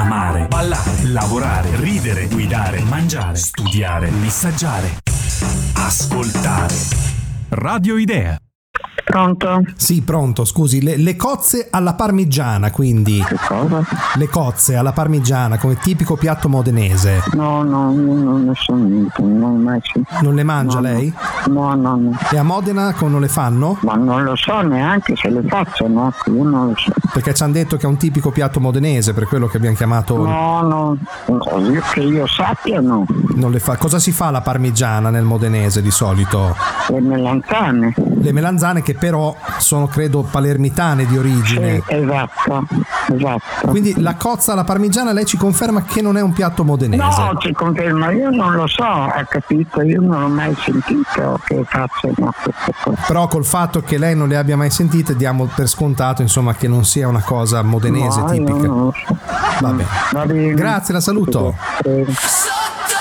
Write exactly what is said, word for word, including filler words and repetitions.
amare, ballare, lavorare, ridere, guidare, mangiare, studiare, messaggiare, ascoltare. Radio Idea. Pronto? Sì, pronto, scusi, le, le cozze alla parmigiana, quindi. Che cosa? Le cozze alla parmigiana come tipico piatto modenese. No, no, io non ne so niente, non mai sentito. Non le mangia no, lei? No, no, no. E a Modena non le fanno? Ma non lo so neanche se le faccio, no? Io non lo so. Perché ci hanno detto che è un tipico piatto modenese, per quello che abbiamo chiamato. No, no, io, che io sappia no. Non le fa. Cosa si fa alla parmigiana nel modenese di solito? Le melanzane. Le melanzane che però sono credo palermitane di origine. Sì, esatto, esatto. Quindi la cozza alla parmigiana lei ci conferma che non è un piatto modenese? No, ci conferma, io non lo so, ha capito, io non ho mai sentito che facciano queste cose. Però col fatto che lei non le abbia mai sentite diamo per scontato insomma che non sia una cosa modenese no, tipica. Io non lo so. Va bene. Va bene. Grazie, la saluto. Prego.